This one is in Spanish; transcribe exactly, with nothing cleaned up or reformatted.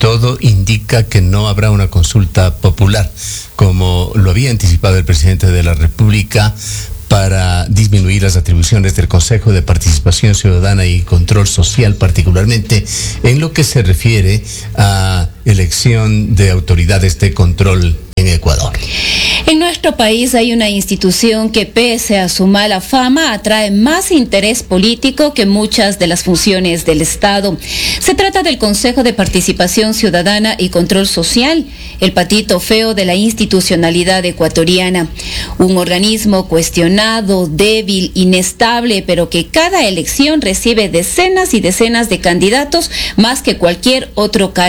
todo indica que no habrá una consulta popular, como lo había anticipado el presidente de la República, para disminuir las atribuciones del Consejo de Participación Ciudadana y Control Social, particularmente en lo que se refiere a elección de autoridades de control en Ecuador. En nuestro país hay una institución que, pese a su mala fama, atrae más interés político que muchas de las funciones del Estado. Se trata del Consejo de Participación Ciudadana y Control Social, el patito feo de la institucionalidad ecuatoriana. Un organismo cuestionado, débil, inestable, pero que cada elección recibe decenas y decenas de candidatos más que cualquier otro cargo